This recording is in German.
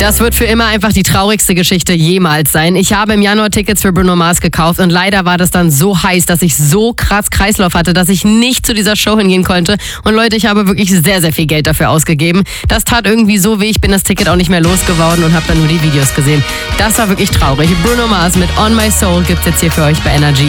Das wird für immer einfach die traurigste Geschichte jemals sein. Ich habe im Januar Tickets für Bruno Mars gekauft und leider war das dann so heiß, dass ich so krass Kreislauf hatte, dass ich nicht zu dieser Show hingehen konnte. Und Leute, ich habe wirklich sehr, sehr viel Geld dafür ausgegeben. Das tat irgendwie so weh, ich bin das Ticket auch nicht mehr losgeworden und habe dann nur die Videos gesehen. Das war wirklich traurig. Bruno Mars mit On My Soul gibt's jetzt hier für euch bei Energy.